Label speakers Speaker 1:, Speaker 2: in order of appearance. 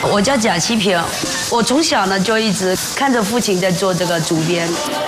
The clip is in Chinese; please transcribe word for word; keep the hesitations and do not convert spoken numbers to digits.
Speaker 1: 我叫贾其平，我从小呢就一直看着父亲在做这个竹编。